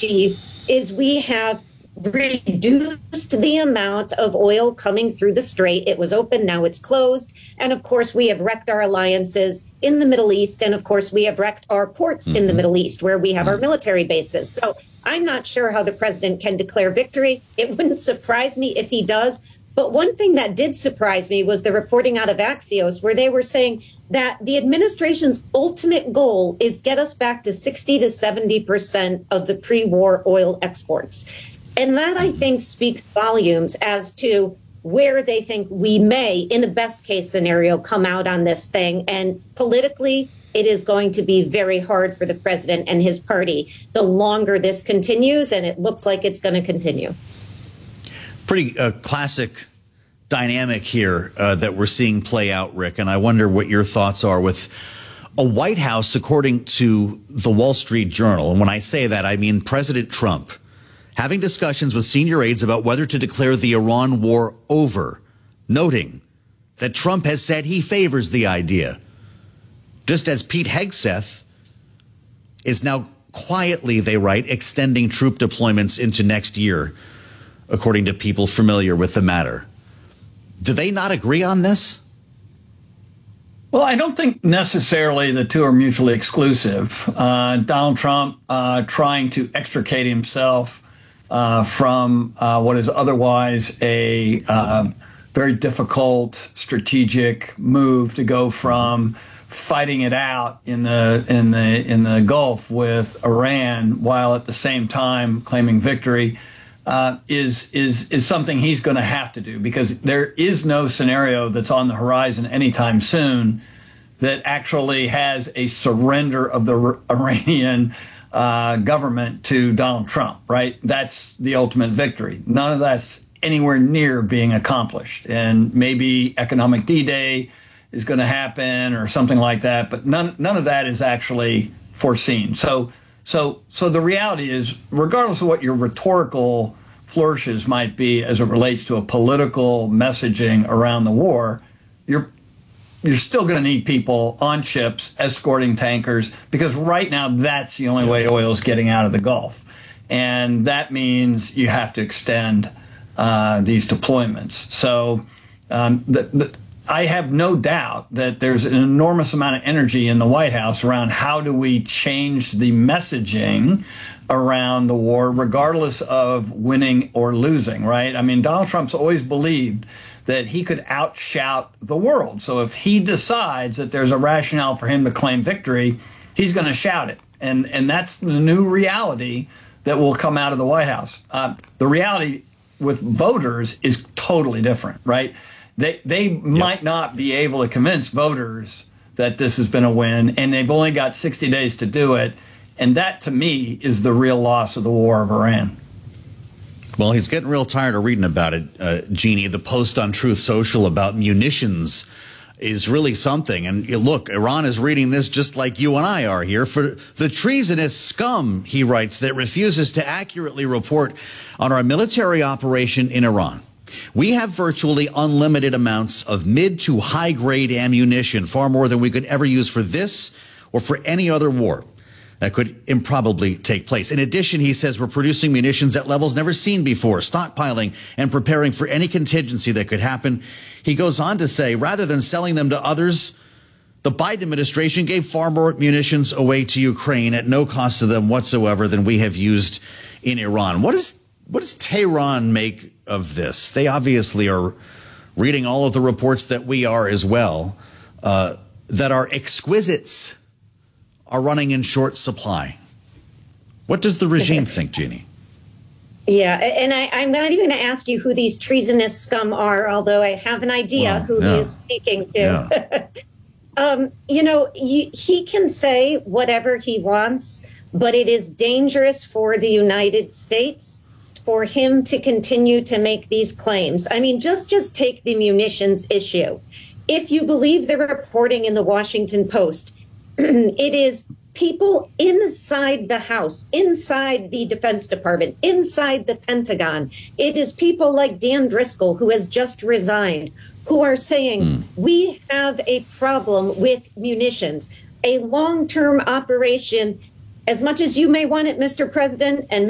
achieve is we have reduced the amount of oil coming through the strait. It was open, now it's closed. And of course, we have wrecked our alliances in the Middle East. And of course, we have wrecked our ports in the Middle East where we have our military bases. So I'm not sure how the president can declare victory. It wouldn't surprise me if he does. But one thing that did surprise me was the reporting out of Axios, where they were saying that the administration's ultimate goal is get us back to 60 to 70% of the pre-war oil exports. And that, I think, speaks volumes as to where they think we may, in a best case scenario, come out on this thing. And politically, it is going to be very hard for the president and his party the longer this continues. And it looks like it's going to continue. Pretty classic dynamic here that we're seeing play out, Rick. And I wonder what your thoughts are with a White House, according to the Wall Street Journal. And when I say that, I mean President Trump having discussions with senior aides about whether to declare the Iran war over, noting that Trump has said he favors the idea. Just as Pete Hegseth is now quietly, they write, extending troop deployments into next year, according to people familiar with the matter. Do they not agree on this? Well, I don't think necessarily the two are mutually exclusive. Donald Trump trying to extricate himself from what is otherwise a very difficult strategic move to go from fighting it out in the Gulf with Iran while at the same time claiming victory is something he's going to have to do, because there is no scenario that's on the horizon anytime soon that actually has a surrender of the Iranian government to Donald Trump, right? That's the ultimate victory. None of that's anywhere near being accomplished. And maybe economic D-Day is going to happen or something like that, but none of that is actually foreseen. So the reality is, regardless of what your rhetorical flourishes might be as it relates to a political messaging around the war, you're still going to need people on ships escorting tankers, because right now that's the only way oil is getting out of the Gulf. And that means you have to extend these deployments. So I have no doubt that there's an enormous amount of energy in the White House around how do we change the messaging around the war, regardless of winning or losing, right? I mean, Donald Trump's always believed that he could outshout the world. So if he decides that there's a rationale for him to claim victory, he's going to shout it. And that's the new reality that will come out of the White House. The reality with voters is totally different, right? They might not be able to convince voters that this has been a win, and they've only got 60 days to do it. And that, to me, is the real loss of the war of Iran. Well, he's getting real tired of reading about it, Jeannie. The post on Truth Social about munitions is really something. And look, Iran is reading this just like you and I are here. For the treasonous scum, he writes, that refuses to accurately report on our military operation in Iran. We have virtually unlimited amounts of mid to high grade ammunition, far more than we could ever use for this or for any other war that could improbably take place. In addition, he says we're producing munitions at levels never seen before, stockpiling and preparing for any contingency that could happen. He goes on to say, rather than selling them to others, the Biden administration gave far more munitions away to Ukraine at no cost to them whatsoever than we have used in Iran. What does Tehran make of this? They obviously are reading all of the reports that we are as well, that our exquisites are running in short supply. What does the regime think, Jeannie? Yeah, and I'm not even going to ask you who these treasonous scum are, although I have an idea who he is speaking to. Yeah. He can say whatever he wants, but it is dangerous for the United States for him to continue to make these claims. I mean, just take the munitions issue. If you believe the reporting in the Washington Post, it is people inside the House, inside the Defense Department, inside the Pentagon. It is people like Dan Driscoll, who has just resigned, who are saying we have a problem with munitions, a long-term operation. As much as you may want it, Mr. President, and